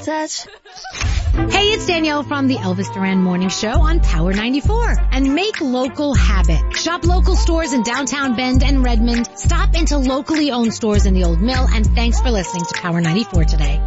touch. Hey, it's Danielle from the Elvis Duran Morning Show on Power 94. And make local habit. Shop local stores in downtown Bend and Redmond. Stop into locally owned stores in the Old Mill. And thanks for listening to Power 94 today.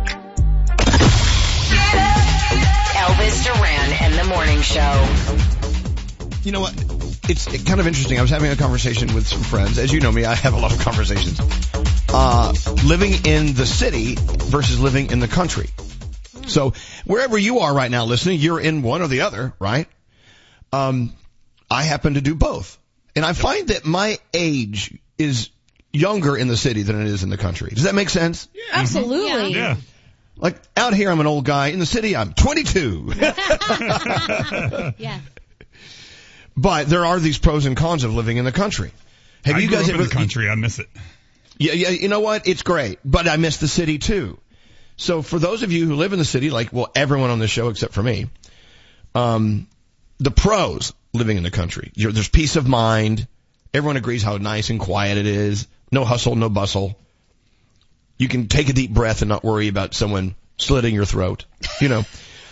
Elvis Duran and the Morning Show. You know what? It's kind of interesting. I was having a conversation with some friends. As you know me, I have a lot of conversations. Living in the city versus living in the country. So wherever you are right now listening, you're in one or the other, right? I happen to do both. And I find that my age is younger in the city than it is in the country. Does that make sense? Yeah. Absolutely. Yeah. Like out here, I'm an old guy. In the city, I'm 22. Yeah. But there are these pros and cons of living in the country. Have you guys ever in the country? I miss it. Yeah. You know what? It's great, but I miss the city too. So for those of you who live in the city, like, well, everyone on this show except for me, the pros living in the country. There's peace of mind. Everyone agrees how nice and quiet it is. No hustle, no bustle. You can take a deep breath and not worry about someone slitting your throat. You know.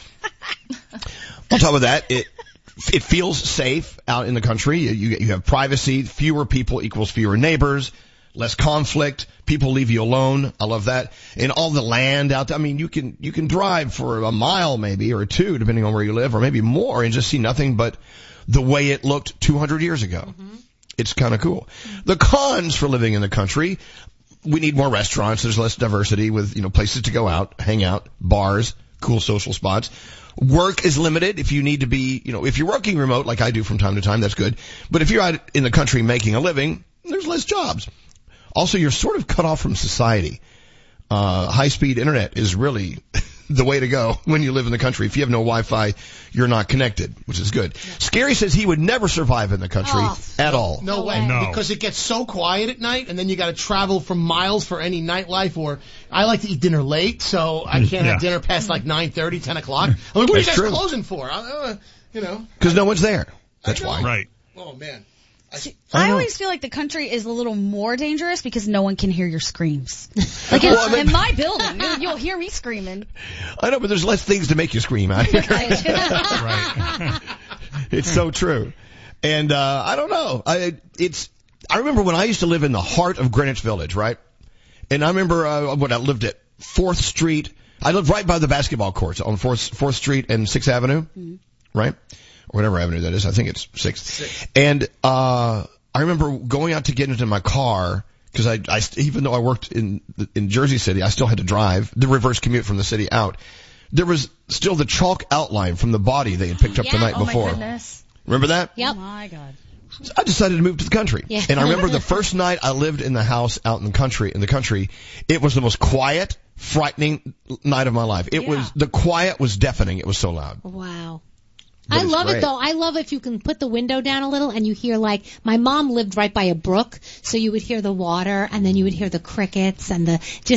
On top of that, it feels safe out in the country. You have privacy. Fewer people equals fewer neighbors. Less conflict. People leave you alone. I love that. And all the land out there. I mean, you can drive for a mile maybe or two, depending on where you live, or maybe more, and just see nothing but the way it looked 200 years ago. Mm-hmm. It's kind of cool. The cons for living in the country: we need more restaurants. There's less diversity with, places to go out, hang out, bars, cool social spots. Work is limited. If you need to be, if you're working remote like I do from time to time, that's good. But if you're out in the country making a living, there's less jobs. Also, you're sort of cut off from society. High-speed internet is really the way to go when you live in the country. If you have no Wi-Fi, you're not connected, which is good. Scary says he would never survive in the country at all. No way. No. Because it gets so quiet at night, and then you got to travel for miles for any nightlife. Or I like to eat dinner late, so I can't have dinner past like 9:30, 10 o'clock. I'm like, what are you guys closing for? Because no one's there. That's why. Right. Oh, man. I always feel like the country is a little more dangerous because no one can hear your screams. Like in my building, you'll hear me screaming. I know, but there's less things to make you scream out here. Right. It's so true. And I don't know. I remember when I used to live in the heart of Greenwich Village, right? And I remember when I lived at 4th Street. I lived right by the basketball courts on 4th Street and 6th Avenue, right? Or whatever avenue that is. I think it's 6th. And I remember going out to get into my car because I even though I worked in Jersey City, I still had to drive the reverse commute from the city out. There was still the chalk outline from the body they had picked up the night before. My goodness. Remember that? Yep. Oh my God. So I decided to move to the country. Yeah. And I remember the first night I lived in the house out in the country, it was the most quiet, frightening night of my life. The quiet was deafening. It was so loud. Wow. But I love great. it though. I love if you can put the window down a little and you hear my mom lived right by a brook, so you would hear the water and then you would hear the crickets and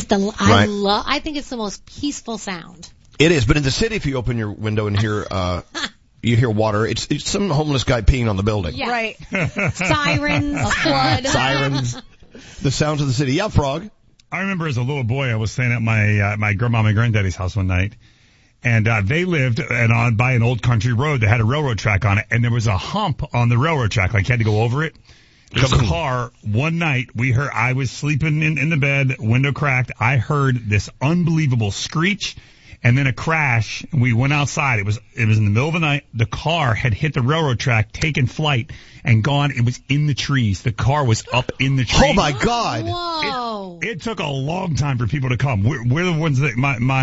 I think it's the most peaceful sound. It is, but in the city, if you open your window and hear, you hear water, it's some homeless guy peeing on the building. Yeah. Right. Sirens, flood. Sirens, the sounds of the city. Yeah, Frog. I remember as a little boy, I was staying at my grandma and granddaddy's house one night. And they lived by an old country road that had a railroad track on it, and there was a hump on the railroad track, like you had to go over it. This car, one night, I was sleeping in the bed, window cracked. I heard this unbelievable screech and then a crash. And we went outside. It was in the middle of the night. The car had hit the railroad track, taken flight, and gone. It was in the trees. The car was up in the trees. Oh my God! Whoa! It took a long time for people to come. We're the ones that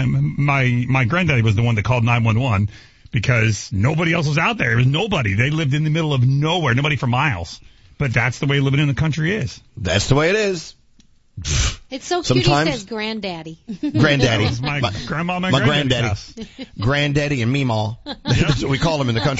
my granddaddy was the one that called 911 because nobody else was out there. There was nobody. They lived in the middle of nowhere. Nobody for miles. But that's the way living in the country is. That's the way it is. It's so cute. Sometimes, he says granddaddy. Granddaddy. That was my grandma, my granddaddy. house. Granddaddy and Meemaw. That's what we call him in the country.